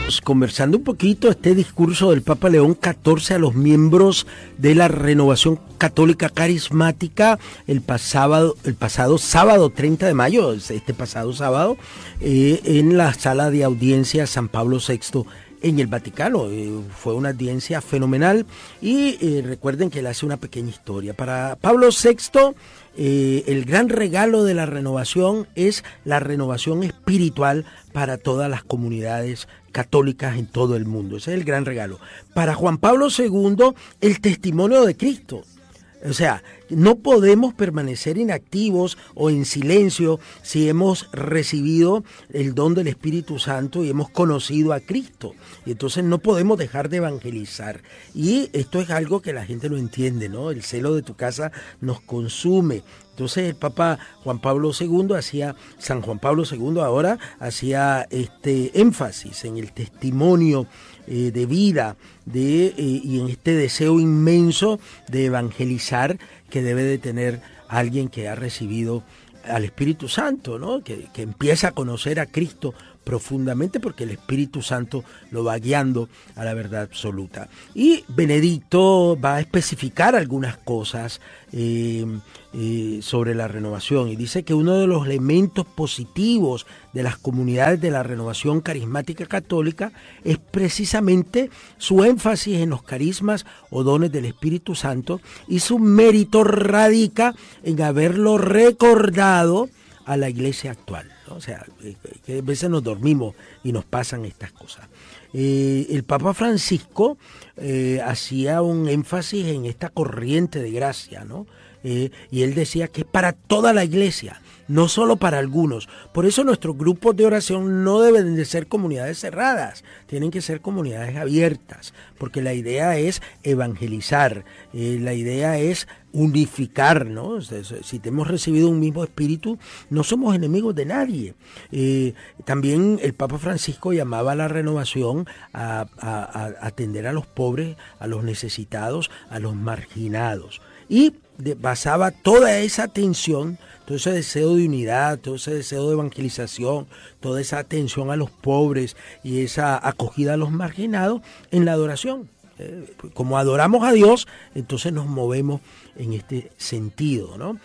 Estamos conversando un poquito este discurso del Papa León XIV a los miembros de la Renovación Católica Carismática el pasado sábado 30 de mayo, este pasado sábado, en la sala de audiencia San Pablo VI en el Vaticano. Fue una audiencia fenomenal y recuerden que él hace una pequeña historia. Para Pablo VI, el gran regalo de la renovación es la renovación espiritual para todas las comunidades católicas en todo el mundo. Ese es el gran regalo. Para Juan Pablo II, el testimonio de Cristo. O sea, no podemos permanecer inactivos o en silencio si hemos recibido el don del Espíritu Santo y hemos conocido a Cristo. Y entonces no podemos dejar de evangelizar. Y esto es algo que la gente no entiende, ¿no? El celo de tu casa nos consume. Entonces el Papa Juan Pablo II San Juan Pablo II ahora hacía énfasis en el testimonio de vida y en este deseo inmenso de evangelizar que debe de tener alguien que ha recibido al Espíritu Santo, ¿no? Que empieza a conocer a Cristo profundamente porque el Espíritu Santo lo va guiando a la verdad absoluta. Y Benedicto va a especificar algunas cosas sobre la renovación y dice que uno de los elementos positivos de las comunidades de la renovación carismática católica es precisamente su énfasis en los carismas o dones del Espíritu Santo, y su mérito radica en haberlo recordado a la iglesia actual. O sea, que a veces nos dormimos y nos pasan estas cosas. El Papa Francisco hacía un énfasis en esta corriente de gracia, ¿no? Y él decía que es para toda la iglesia, no solo para algunos. Por eso nuestros grupos de oración no deben de ser comunidades cerradas, tienen que ser comunidades abiertas, porque la idea es evangelizar, la idea es unificar, ¿no? Si hemos recibido un mismo espíritu, no somos enemigos de nadie. También el Papa Francisco llamaba a la renovación a atender a los pobres, a los necesitados, a los marginados. Y basaba toda esa atención, todo ese deseo de unidad, todo ese deseo de evangelización, toda esa atención a los pobres y esa acogida a los marginados en la adoración. Como adoramos a Dios, entonces nos movemos en este sentido, ¿no?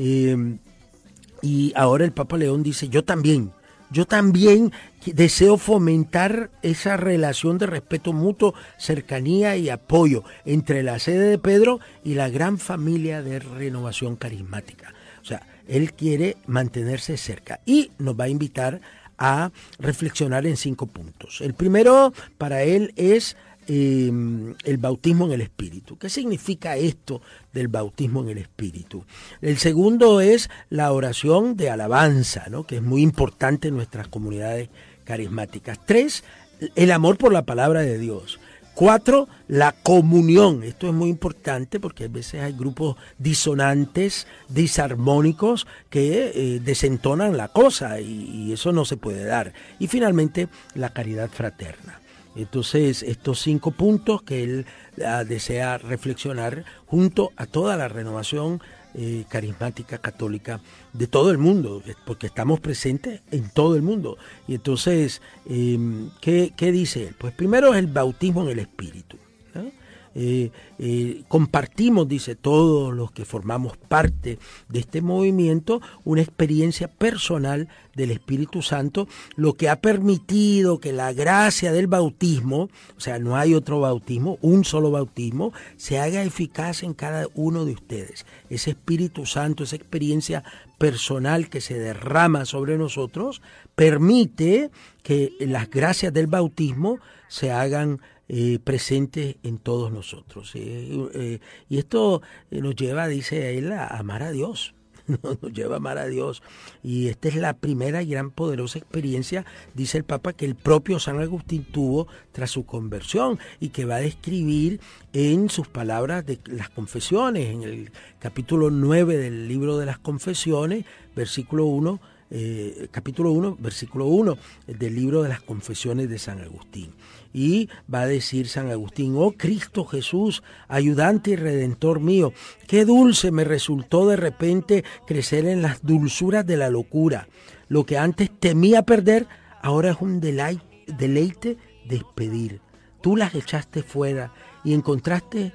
Y ahora el Papa León dice, yo también deseo fomentar esa relación de respeto mutuo, cercanía y apoyo entre la sede de Pedro y la gran familia de renovación carismática. O sea, él quiere mantenerse cerca y nos va a invitar a reflexionar en 5 puntos. El primero para él es el bautismo en el Espíritu. ¿Qué significa esto del bautismo en el Espíritu? El segundo es la oración de alabanza, ¿no? Que es muy importante en nuestras comunidades carismáticas. 3, el amor por la palabra de Dios. 4, la comunión. Esto es muy importante porque a veces hay grupos disonantes, disarmónicos que desentonan la cosa y eso no se puede dar. Y finalmente, la caridad fraterna. Entonces, estos 5 puntos que él desea reflexionar junto a toda la renovación carismática católica de todo el mundo, porque estamos presentes en todo el mundo. Y entonces, ¿qué dice él? Pues primero es el bautismo en el Espíritu, ¿no? Compartimos, dice, todos los que formamos parte de este movimiento, una experiencia personal del Espíritu Santo, lo que ha permitido que la gracia del bautismo, o sea, no hay otro bautismo, un solo bautismo, se haga eficaz en cada uno de ustedes. Ese Espíritu Santo, esa experiencia personal que se derrama sobre nosotros, permite que las gracias del bautismo se hagan presentes en todos nosotros. Y esto nos lleva, dice él, a amar a Dios. Nos lleva a amar a Dios. Y esta es la primera y gran poderosa experiencia, dice el Papa, que el propio San Agustín tuvo tras su conversión y que va a describir en sus palabras de las confesiones, en el capítulo 9 del libro de las confesiones, versículo 1, capítulo 1, versículo 1 del libro de las confesiones de San Agustín. Y va a decir San Agustín: oh Cristo Jesús, ayudante y redentor mío, qué dulce me resultó de repente crecer en las dulzuras de la locura. Lo que antes temía perder, ahora es un deleite despedir. Tú las echaste fuera y entraste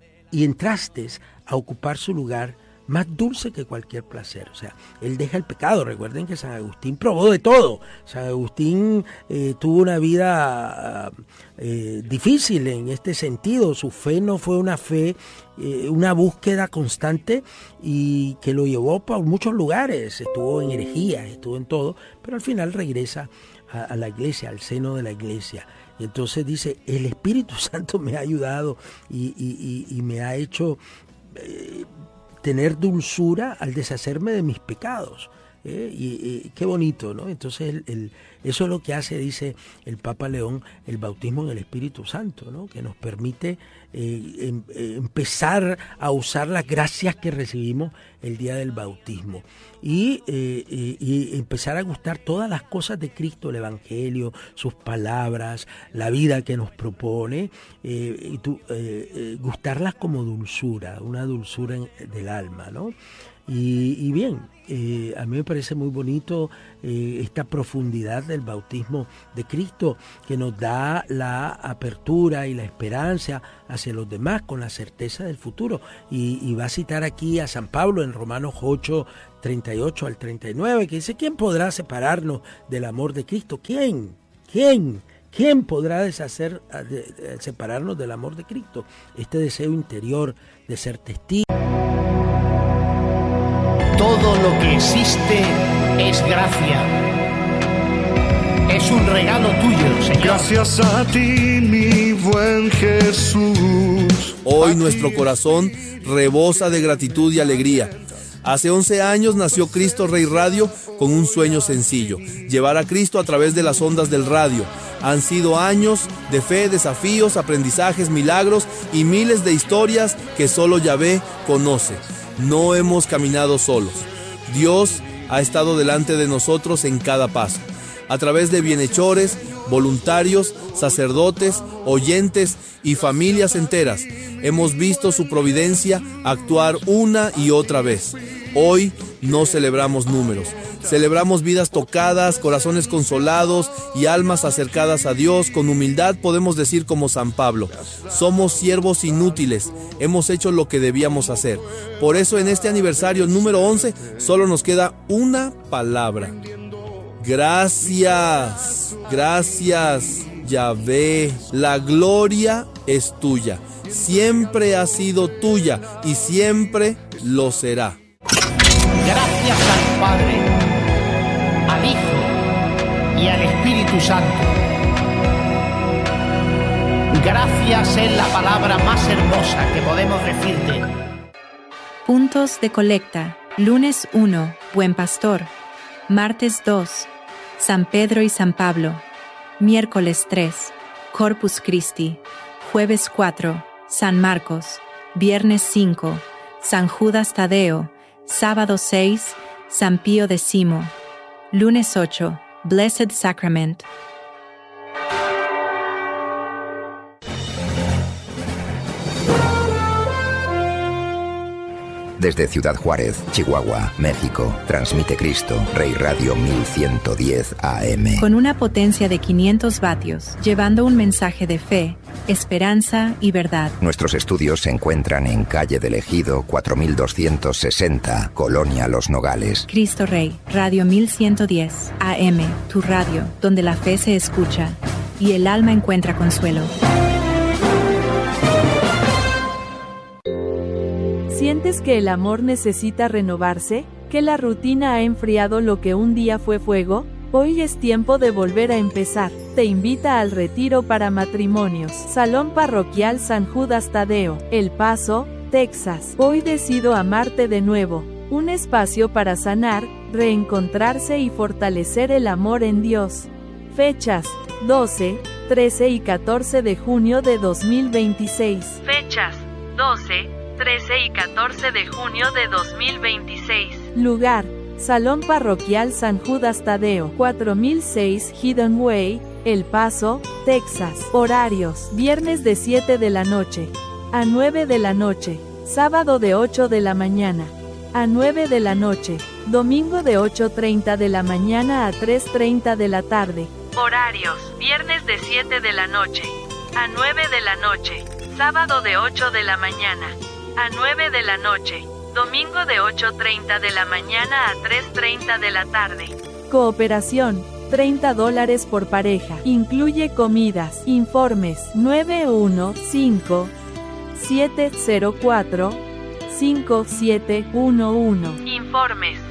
a ocupar su lugar más dulce que cualquier placer. O sea, él deja el pecado. Recuerden que San Agustín probó de todo. San Agustín tuvo una vida difícil en este sentido. Su fe no fue una fe, una búsqueda constante y que lo llevó por muchos lugares. Estuvo en herejías, estuvo en todo, pero al final regresa a la iglesia, al seno de la iglesia. Y entonces dice, el Espíritu Santo me ha ayudado y me ha hecho tener dulzura al deshacerme de mis pecados. Y qué bonito, ¿no? Entonces eso es lo que hace, dice el Papa León, el bautismo en el Espíritu Santo, ¿no? Que nos permite empezar a usar las gracias que recibimos el día del bautismo y empezar a gustar todas las cosas de Cristo, el Evangelio, sus palabras, la vida que nos propone, gustarlas como dulzura, una dulzura del alma, ¿no? Y bien, a mí me parece muy bonito esta profundidad del bautismo de Cristo, que nos da la apertura y la esperanza hacia los demás con la certeza del futuro. Y va a citar aquí a San Pablo en Romanos 8, 38 al 39, que dice, ¿quién podrá separarnos del amor de Cristo? ¿Quién? ¿Quién podrá separarnos del amor de Cristo? Este deseo interior de ser testigo. Todo lo que existe es gracia. Es un regalo tuyo, Señor. Gracias a ti, mi buen Jesús. Hoy nuestro corazón rebosa de gratitud y alegría. Hace 11 años nació Cristo Rey Radio con un sueño sencillo: llevar a Cristo a través de las ondas del radio. Han sido años de fe, desafíos, aprendizajes, milagros y miles de historias que solo Yahvé conoce. No hemos caminado solos. Dios ha estado delante de nosotros en cada paso. A través de bienhechores, voluntarios, sacerdotes, oyentes y familias enteras, hemos visto su providencia actuar una y otra vez. Hoy no celebramos números, celebramos vidas tocadas, corazones consolados y almas acercadas a Dios. Con humildad podemos decir como San Pablo: somos siervos inútiles, hemos hecho lo que debíamos hacer. Por eso en este aniversario número 11 solo nos queda una palabra: gracias. Gracias, Yahvé. La gloria es tuya, siempre ha sido tuya y siempre lo será. Gracias al Padre, al Hijo y al Espíritu Santo. Gracias es la palabra más hermosa que podemos decirte. Puntos de colecta. Lunes 1, Buen Pastor. Martes 2, San Pedro y San Pablo. Miércoles 3, Corpus Christi. Jueves 4, San Marcos. Viernes 5, San Judas Tadeo. Sábado 6, San Pío X. Lunes 8, Blessed Sacrament. Desde Ciudad Juárez, Chihuahua, México, transmite Cristo Rey Radio 1110 AM. Con una potencia de 500 vatios, llevando un mensaje de fe, esperanza y verdad. Nuestros estudios se encuentran en Calle del Ejido 4260, Colonia Los Nogales. Cristo Rey, Radio 1110 AM, tu radio, donde la fe se escucha y el alma encuentra consuelo. ¿Sientes que el amor necesita renovarse? ¿Que la rutina ha enfriado lo que un día fue fuego? Hoy es tiempo de volver a empezar. Te invita al retiro para matrimonios. Salón Parroquial San Judas Tadeo, El Paso, Texas. Hoy decido amarte de nuevo. Un espacio para sanar, reencontrarse y fortalecer el amor en Dios. Fechas: 12, 13 y 14 de junio de 2026. Fechas: 12, 13 y 14 de junio de 2026. Lugar: Salón Parroquial San Judas Tadeo, 4006 Hidden Way, El Paso, Texas. Horarios: viernes de 7 de la noche a 9 de la noche, sábado de 8 de la mañana a 9 de la noche, domingo de 8:30 de la mañana a 3:30 de la tarde. Horarios: viernes de 7 de la noche a 9 de la noche, sábado de 8 de la mañana a 9 de la noche, domingo de 8:30 de la mañana a 3:30 de la tarde. Cooperación: $30 por pareja. Incluye comidas. Informes: 915-704-5711. Informes: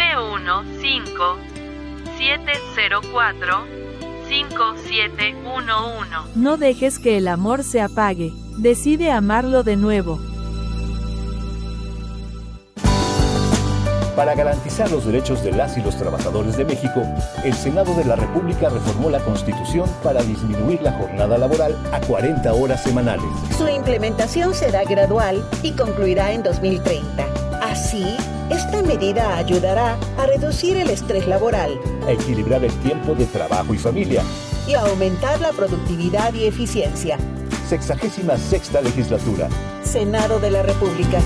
915-704-5711. No dejes que el amor se apague. Decide amarlo de nuevo. Para garantizar los derechos de las y los trabajadores de México, el Senado de la República reformó la Constitución para disminuir la jornada laboral a 40 horas semanales. Su implementación será gradual y concluirá en 2030. Así, esta medida ayudará a reducir el estrés laboral, a equilibrar el tiempo de trabajo y familia y a aumentar la productividad y eficiencia. 66ª Legislatura. Senado de la República.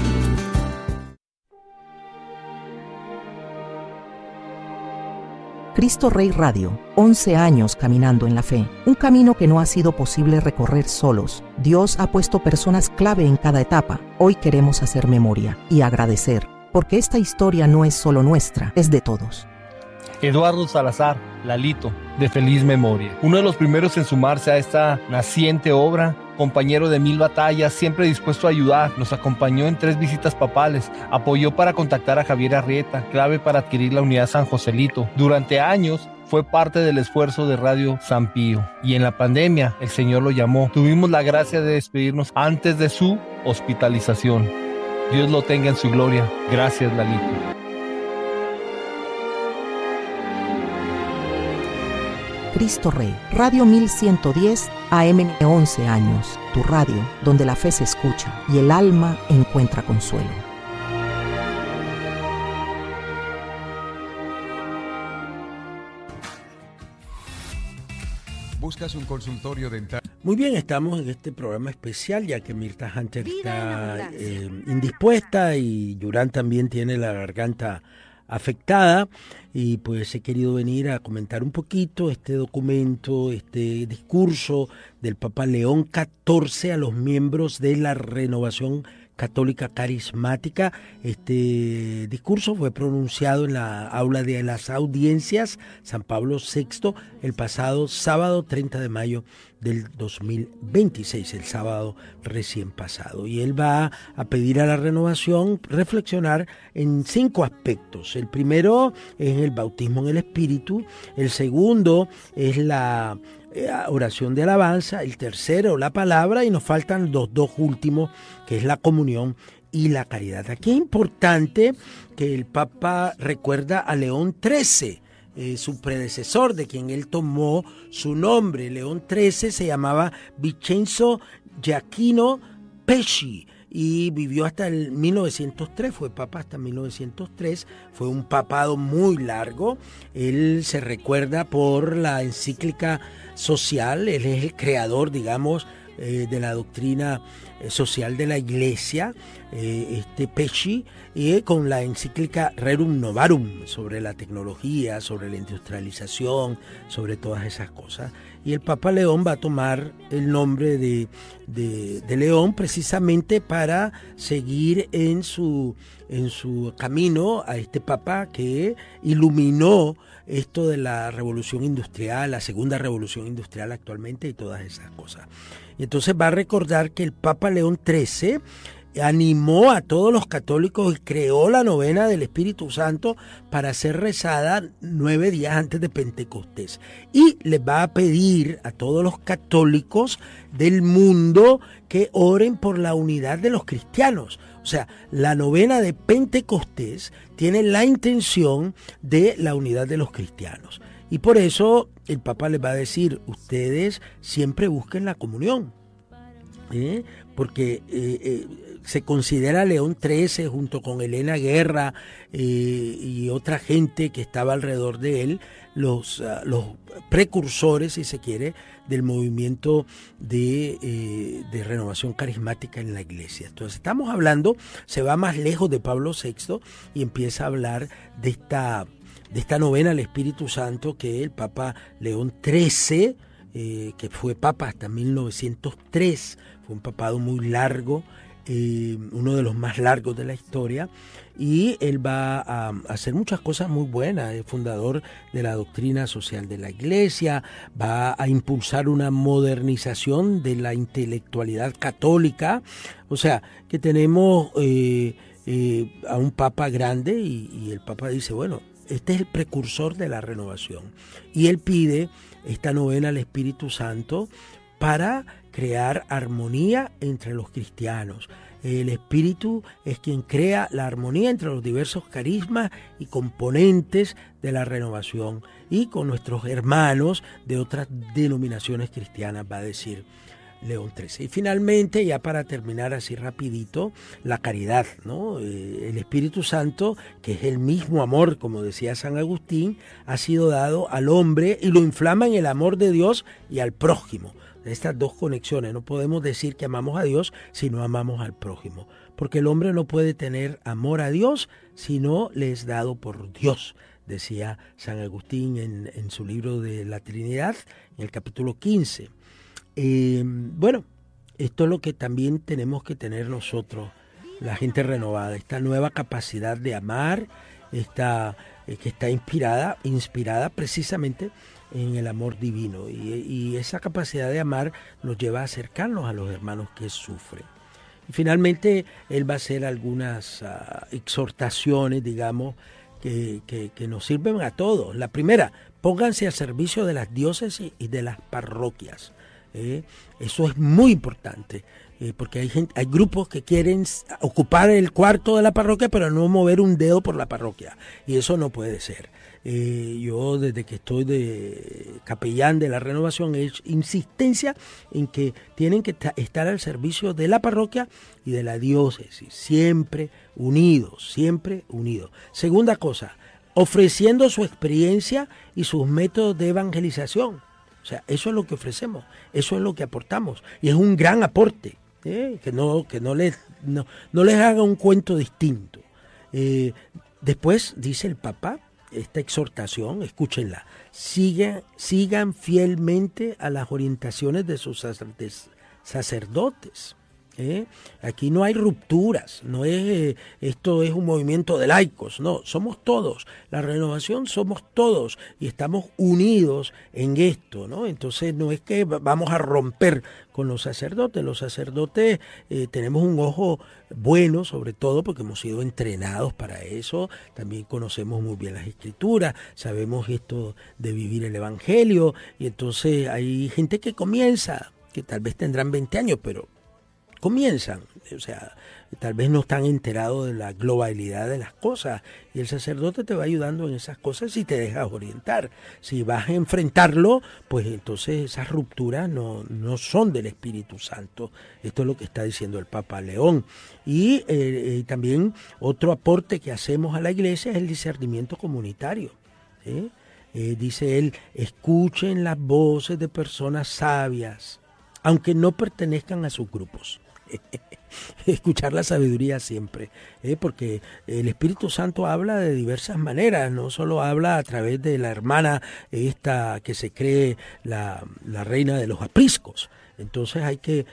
Cristo Rey Radio, 11 años caminando en la fe, un camino que no ha sido posible recorrer solos. Dios ha puesto personas clave en cada etapa. Hoy queremos hacer memoria y agradecer, porque esta historia no es solo nuestra, es de todos. Eduardo Salazar, Lalito, de feliz memoria. Uno de los primeros en sumarse a esta naciente obra, compañero de 1000 batallas, siempre dispuesto a ayudar, nos acompañó en 3 visitas papales, apoyó para contactar a Javier Arrieta, clave para adquirir la unidad San Joselito. Durante años fue parte del esfuerzo de Radio San Pío, y en la pandemia el Señor lo llamó. Tuvimos la gracia de despedirnos antes de su hospitalización. Dios lo tenga en su gloria. Gracias, Lalito. Cristo Rey, Radio 1110 AM, 11 años, tu radio, donde la fe se escucha y el alma encuentra consuelo. ¿Buscas un consultorio dental? Muy bien, estamos en este programa especial, ya que Mirta Hunter está indispuesta y Yurán también tiene la garganta afectada, y pues he querido venir a comentar un poquito este documento, este discurso del Papa León XIV a los miembros de la Renovación Católica Carismática. Este discurso fue pronunciado en la aula de las audiencias San Pablo VI el pasado sábado 30 de mayo del 2026, el sábado recién pasado. Y él va a pedir a la renovación reflexionar en 5 aspectos. El primero es el bautismo en el Espíritu, el segundo es la oración de alabanza, el tercero la palabra, y nos faltan los 2 últimos, que es la comunión y la caridad. Aquí es importante que el Papa recuerda a León XIII, su predecesor, de quien él tomó su nombre. León XIII se llamaba Vincenzo Giacchino Pesci y vivió hasta el 1903, fue papa hasta 1903, fue un papado muy largo. Él se recuerda por la encíclica social, él es el creador, digamos, de la doctrina social de la Iglesia, Pesci, y con la encíclica Rerum Novarum sobre la tecnología, sobre la industrialización, sobre todas esas cosas. Y el Papa León va a tomar el nombre de León precisamente para seguir en su camino a este Papa que iluminó esto de la revolución industrial, la segunda revolución industrial actualmente y todas esas cosas. Y entonces va a recordar que el Papa León XIII animó a todos los católicos y creó la novena del Espíritu Santo para ser rezada 9 días antes de Pentecostés. Y les va a pedir a todos los católicos del mundo que oren por la unidad de los cristianos. O sea, la novena de Pentecostés tiene la intención de la unidad de los cristianos. Y por eso el Papa les va a decir, ustedes siempre busquen la comunión, porque se considera León XIII junto con Elena Guerra y otra gente que estaba alrededor de él, los precursores, si se quiere, del movimiento de renovación carismática en la Iglesia. Entonces estamos hablando, se va más lejos de Pablo VI y empieza a hablar de esta esta novena al Espíritu Santo que el Papa León XIII, que fue papa hasta 1903, fue un papado muy largo, uno de los más largos de la historia, y él va a hacer muchas cosas muy buenas. Es fundador de la doctrina social de la Iglesia, va a impulsar una modernización de la intelectualidad católica, o sea que tenemos a un papa grande y el papa dice, bueno, este es el precursor de la renovación, y él pide esta novena al Espíritu Santo para crear armonía entre los cristianos. El Espíritu es quien crea la armonía entre los diversos carismas y componentes de la renovación y con nuestros hermanos de otras denominaciones cristianas, va a decir León XIII. Y finalmente, ya para terminar así rapidito, la caridad, ¿no? El Espíritu Santo, que es el mismo amor, como decía San Agustín, ha sido dado al hombre y lo inflama en el amor de Dios y al prójimo. Estas dos conexiones, no podemos decir que amamos a Dios si no amamos al prójimo, porque el hombre no puede tener amor a Dios si no le es dado por Dios, decía San Agustín en su libro de la Trinidad, en el capítulo 15. Bueno, esto es lo que también tenemos que tener nosotros, la gente renovada, esta nueva capacidad de amar, que está inspirada precisamente en el amor divino, y esa capacidad de amar nos lleva a acercarnos a los hermanos que sufren. Y finalmente él va a hacer algunas exhortaciones, digamos, que nos sirven a todos. La primera, pónganse al servicio de las diócesis y de las parroquias. Eso es muy importante, porque hay grupos que quieren ocupar el cuarto de la parroquia pero no mover un dedo por la parroquia, y eso no puede ser. Yo desde que estoy de capellán de la renovación he hecho insistencia en que tienen que estar al servicio de la parroquia y de la diócesis, siempre unidos, siempre unidos. Segunda cosa, ofreciendo su experiencia y sus métodos de evangelización. O sea, eso es lo que ofrecemos, eso es lo que aportamos, y es un gran aporte, que no les haga un cuento distinto. Después dice el Papa, esta exhortación, escúchenla, sigan fielmente a las orientaciones de sus sacerdotes. Aquí no hay rupturas, no es esto es un movimiento de laicos, no, somos todos, la renovación somos todos y estamos unidos en esto, ¿no? Entonces no es que vamos a romper con los sacerdotes tenemos un ojo bueno, sobre todo porque hemos sido entrenados para eso, también conocemos muy bien las escrituras, sabemos esto de vivir el evangelio, y entonces hay gente que comienza, que tal vez tendrán 20 años, pero comienzan, o sea, tal vez no están enterados de la globalidad de las cosas, y el sacerdote te va ayudando en esas cosas si te dejas orientar. Si vas a enfrentarlo, pues entonces esas rupturas no son del Espíritu Santo. Esto es lo que está diciendo el Papa León. Y también otro aporte que hacemos a la Iglesia es el discernimiento comunitario. Dice él, escuchen las voces de personas sabias, aunque no pertenezcan a sus grupos. Escuchar la sabiduría siempre, porque el Espíritu Santo habla de diversas maneras, no solo habla a través de la hermana esta que se cree la reina de los apriscos. Entonces hay que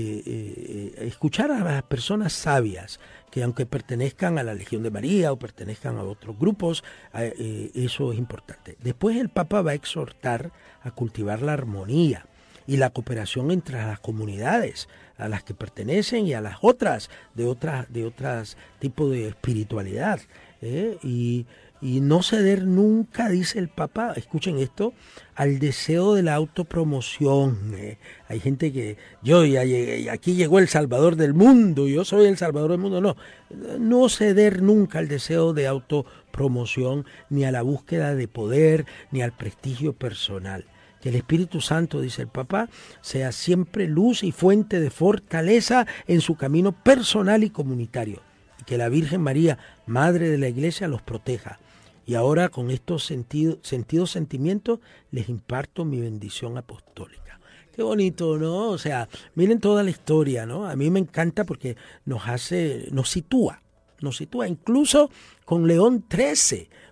escuchar a las personas sabias, que aunque pertenezcan a la Legión de María o pertenezcan a otros grupos, eso es importante. Después el Papa va a exhortar a cultivar la armonía y la cooperación entre las comunidades a las que pertenecen y a las otras de otras tipos de espiritualidad, y no ceder nunca, dice el Papa, escuchen esto, al deseo de la autopromoción. Hay gente que yo ya llegué, aquí llegó el Salvador del mundo, yo soy el Salvador del mundo. No ceder nunca al deseo de autopromoción, ni a la búsqueda de poder, ni al prestigio personal. Que el Espíritu Santo, dice el Papa, sea siempre luz y fuente de fortaleza en su camino personal y comunitario. Y que la Virgen María, Madre de la Iglesia, los proteja. Y ahora con estos sentimientos les imparto mi bendición apostólica. Qué bonito, ¿no? O sea, miren toda la historia, ¿no? A mí me encanta porque nos sitúa incluso con León XIII.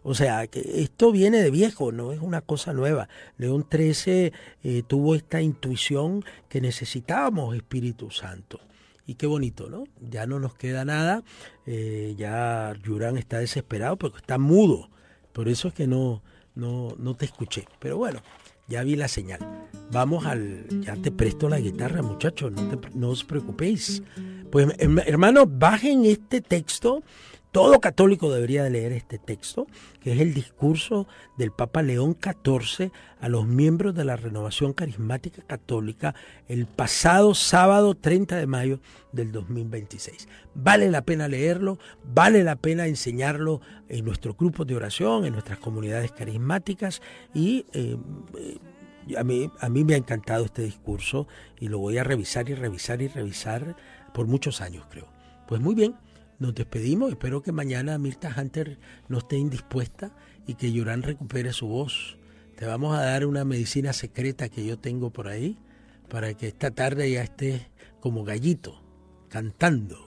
O sea, que esto viene de viejo, no es una cosa nueva. León XIII tuvo esta intuición que necesitábamos Espíritu Santo. Y qué bonito, ¿no? Ya no nos queda nada. Ya Yurán está desesperado porque está mudo. Por eso es que no te escuché. Pero bueno, ya vi la señal. Vamos ya te presto la guitarra, muchachos, no os preocupéis. Pues hermanos, bajen este texto. Todo católico debería de leer este texto, que es el discurso del Papa León XIV a los miembros de la Renovación Carismática Católica el pasado sábado 30 de mayo del 2026. Vale la pena leerlo, vale la pena enseñarlo en nuestros grupos de oración, en nuestras comunidades carismáticas y a mí me ha encantado este discurso y lo voy a revisar y revisar y revisar por muchos años, creo. Pues muy bien. Nos despedimos, espero que mañana Mirta Hunter no esté indispuesta y que Yurán recupere su voz. Te vamos a dar una medicina secreta que yo tengo por ahí para que esta tarde ya estés como gallito, cantando.